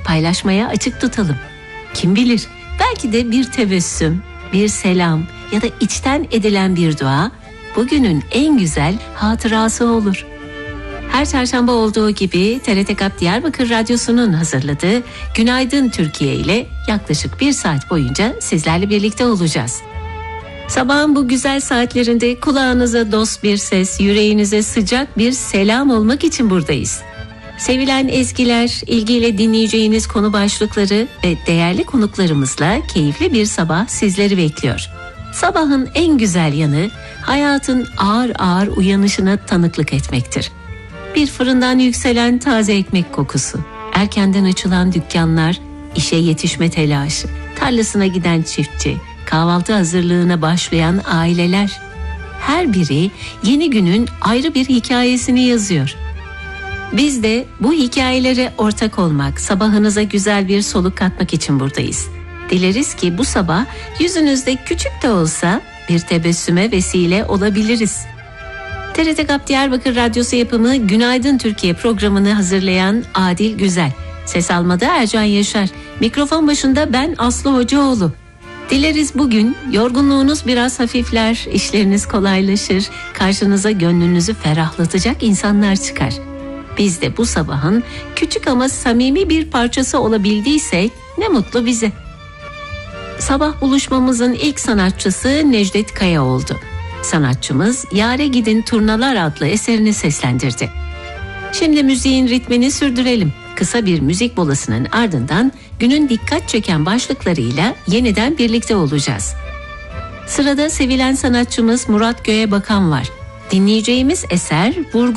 paylaşmaya açık tutalım. Kim bilir, belki de bir tebessüm, bir selam ya da içten edilen bir dua bugünün en güzel hatırası olur. Her çarşamba olduğu gibi TRT Kap Diyarbakır Radyosu'nun hazırladığı Günaydın Türkiye ile yaklaşık 1 saat boyunca sizlerle birlikte olacağız. Sabahın bu güzel saatlerinde kulağınıza dost bir ses, yüreğinize sıcak bir selam olmak için buradayız. Sevilen ezgiler, ilgiyle dinleyeceğiniz konu başlıkları ve değerli konuklarımızla keyifli bir sabah sizleri bekliyor. Sabahın en güzel yanı hayatın ağır ağır uyanışına tanıklık etmektir. Bir fırından yükselen taze ekmek kokusu, erkenden açılan dükkanlar, işe yetişme telaşı, tarlasına giden çiftçi, kahvaltı hazırlığına başlayan aileler. Her biri yeni günün ayrı bir hikayesini yazıyor. Biz de bu hikayelere ortak olmak, sabahınıza güzel bir soluk katmak için buradayız. Dileriz ki bu sabah yüzünüzde küçük de olsa bir tebessüme vesile olabiliriz. TRT Kap Diyarbakır Radyosu yapımı Günaydın Türkiye programını hazırlayan Adil Güzel, ses almada Ercan Yaşar, mikrofon başında ben Aslı Hocaoğlu. Dileriz bugün yorgunluğunuz biraz hafifler, işleriniz kolaylaşır, karşınıza gönlünüzü ferahlatacak insanlar çıkar. Biz de bu sabahın küçük ama samimi bir parçası olabildiysek ne mutlu bize. Sabah buluşmamızın ilk sanatçısı Necdet Kaya oldu. Sanatçımız Yâre Gidin Turnalar adlı eserini seslendirdi. Şimdi müziğin ritmini sürdürelim. Kısa bir müzik molasının ardından günün dikkat çeken başlıklarıyla yeniden birlikte olacağız. Sırada sevilen sanatçımız Murat Göğebakan var. Dinleyeceğimiz eser vurgu